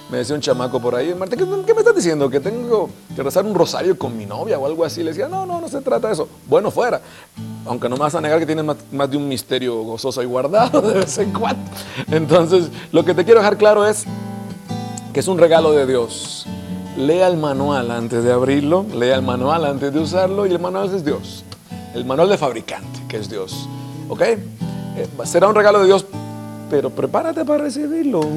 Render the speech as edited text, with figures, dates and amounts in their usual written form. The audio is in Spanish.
Me decía un chamaco por ahí, Marta, ¿qué me estás diciendo? ¿Que tengo que rezar un rosario con mi novia o algo así? Le decía, no se trata de eso. Bueno, fuera. Aunque no me vas a negar que tienes más de un misterio gozoso ahí guardado de vez en cuando. Entonces, lo que te quiero dejar claro es que es un regalo de Dios. Lea el manual antes de abrirlo, lea el manual antes de usarlo, y el manual es Dios. El manual de fabricante, que es Dios. ¿Ok? Será un regalo de Dios, pero prepárate para recibirlo.